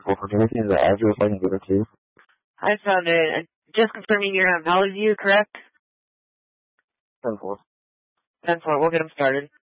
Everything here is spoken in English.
Well, can you see the address I can get it to? I found it. Just confirming you're on Valley View, correct? 10-4. 10-4. We'll get them started.